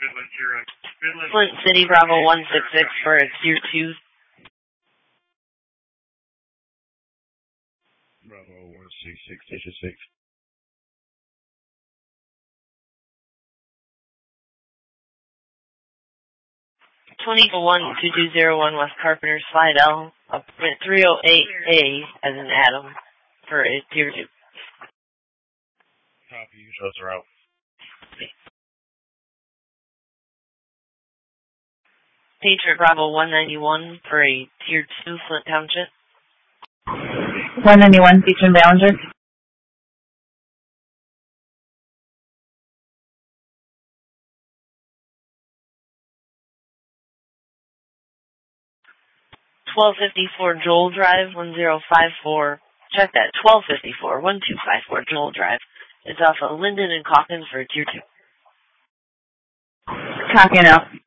Flint City, Bravo 166 for a Tier 2. Bravo 166, Station 6. 20-1-2201 West Carpenter, Slidell, appointment 308A as an Adam for a Tier 2. Copy, you shows are out. Patriot Bravo 191 for a Tier 2, Flint Township. 191, Beecham Ballinger. $12.54 Joel Drive, 1054. Check that, $12.54, 1254 Joel Drive. It's off of Linden and Calkins for a Tier 2. Copy now.